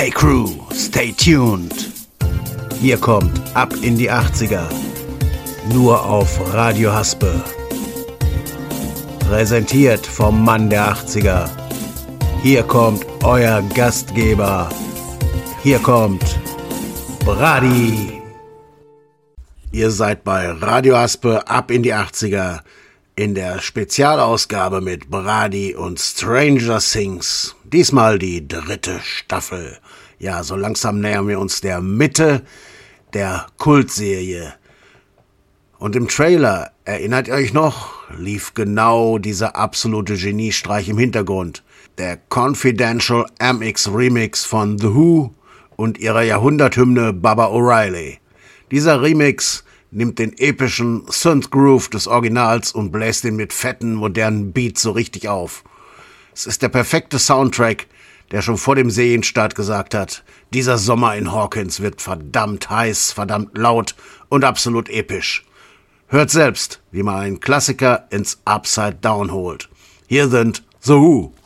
Hey Crew, stay tuned. Hier kommt Ab in die 80er. Nur auf Radio Haspe. Präsentiert vom Mann der 80er. Hier kommt euer Gastgeber. Hier kommt Brady. Ihr seid bei Radio Haspe Ab in die 80er in der Spezialausgabe mit Brady und Stranger Things. Diesmal die 3. Staffel. Ja, so langsam nähern wir uns der Mitte der Kultserie. Und im Trailer, erinnert ihr euch noch, lief genau dieser absolute Geniestreich im Hintergrund. Der Confidential MX Remix von The Who und ihrer Jahrhunderthymne Baba O'Reilly. Dieser Remix nimmt den epischen Synth-Groove des Originals und bläst ihn mit fetten, modernen Beats so richtig auf. Es ist der perfekte Soundtrack, der schon vor dem Serienstart gesagt hat, dieser Sommer in Hawkins wird verdammt heiß, verdammt laut und absolut episch. Hört selbst, wie man einen Klassiker ins Upside Down holt. Hier sind The Who.